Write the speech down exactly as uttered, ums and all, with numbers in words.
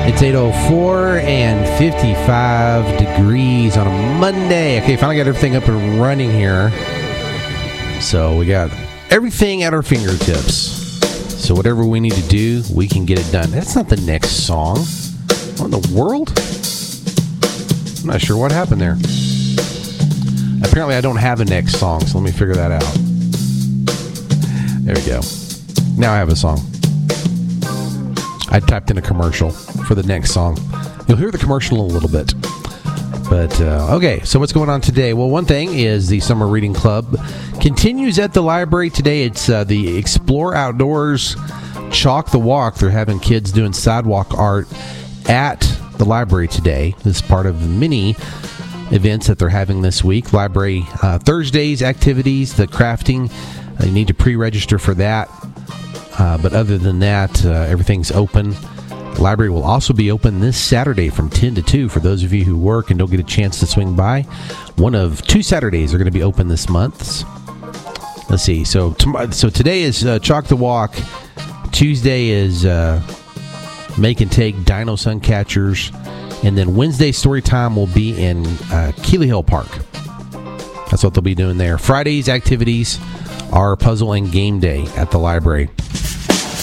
It's eight oh four and fifty-five degrees on a Monday. Okay, finally got everything up and running here. So we got everything at our fingertips. So whatever we need to do, we can get it done. That's not the next song. What in the world? I'm not sure what happened there. Apparently I don't have a next song, so let me figure that out. There we go. Now I have a song. I typed in a commercial for the next song. You'll hear the commercial in a little bit. But, uh, okay, so what's going on today? Well, one thing is the Summer Reading Club continues at the library today. It's uh, the Explore Outdoors Chalk the Walk. They're having kids doing sidewalk art at the library today. This is part of many events that they're having this week. Library uh, Thursdays activities, the crafting. Uh, you need to pre-register for that. Uh, but other than that, uh, everything's open. The library will also be open this Saturday from ten to two for those of you who work and don't get a chance to swing by. One of two Saturdays are going to be open this month. Let's see. So, tom- so today is uh, Chalk the Walk. Tuesday is uh, Make and Take Dino Sun Catchers. And then Wednesday story time will be in uh, Keeley Hill Park. That's what they'll be doing there. Friday's activities are puzzle and game day at the library.